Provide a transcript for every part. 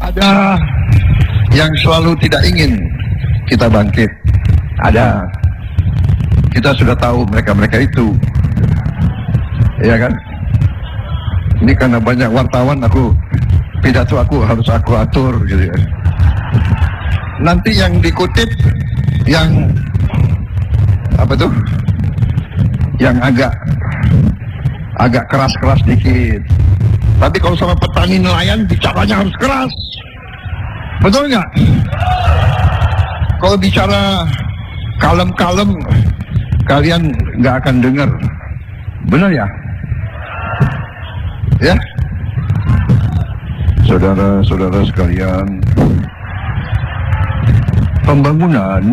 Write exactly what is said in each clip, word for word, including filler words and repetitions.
Ada yang selalu tidak ingin kita bangkit. Ada. Kita sudah tahu mereka-mereka itu. Ya kan? Ini karena banyak wartawan, aku pidato aku harus aku atur gitu ya. Nanti yang dikutip yang apa tuh? Yang agak agak keras-keras dikit. Tapi kalau sama petani nelayan bicaranya harus keras. Betul nggak? Kalau bicara kalem-kalem, kalian nggak akan dengar. Benar ya? Ya? Saudara-saudara sekalian, pembangunan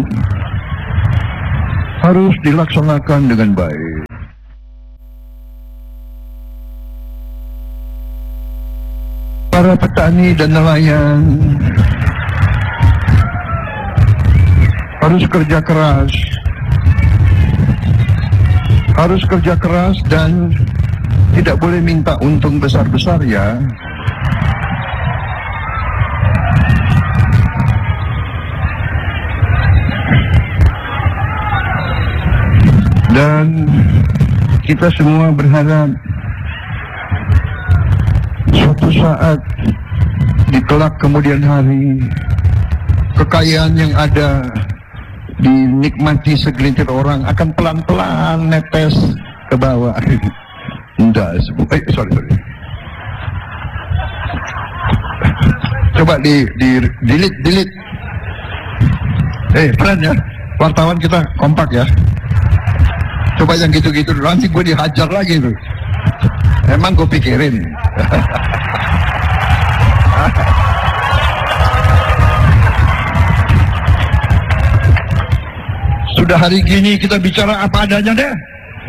harus dilaksanakan dengan baik. Para petani dan nelayan harus kerja keras, harus kerja keras dan tidak boleh minta untung besar-besar ya. Dan kita semua berharap suatu saat di kelak kemudian hari kekayaan yang ada dinikmati segelintir orang akan pelan-pelan netes ke bawah. Enggak, eh sorry sorry. Coba di di delete delete. Eh, friend ya, wartawan kita kompak ya. Coba yang gitu-gitu dulu, nanti gue dihajar lagi tuh. Emang gue pikirin. Sudah hari gini kita bicara apa adanya deh.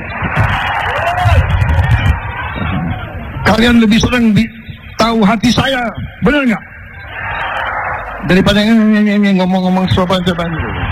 Kalian lebih senang tahu hati saya, benar nggak? Daripada ngomong-ngomong sopan-sopan.